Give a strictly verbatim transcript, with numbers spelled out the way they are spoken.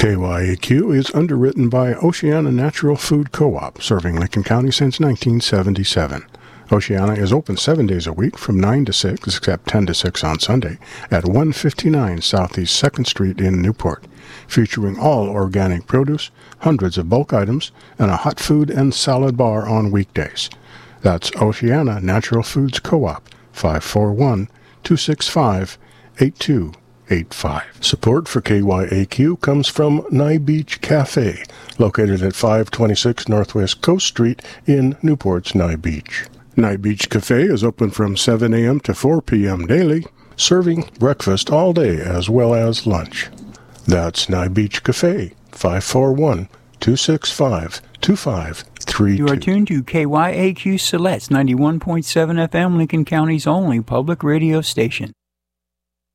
K Y A Q is underwritten by Oceana Natural Food Co-op, serving Lincoln County since nineteen seventy-seven. Oceana is open seven days a week from nine to six, except ten to six on Sunday, at one fifty-nine Southeast second Street in Newport, featuring all organic produce, hundreds of bulk items, and a hot food and salad bar on weekdays. That's Oceana Natural Foods Co-op, five four one, two six five, eight two eight five. Support for K Y A Q comes from Nye Beach Cafe, located at five twenty-six Northwest Coast Street in Newport's Nye Beach. Nye Beach Cafe is open from seven a.m. to four p.m. daily, serving breakfast all day as well as lunch. That's Nye Beach Cafe, five four one, two six five, two five three two. You are tuned to K Y A Q Siletz ninety-one point seven F M, Lincoln County's only public radio station.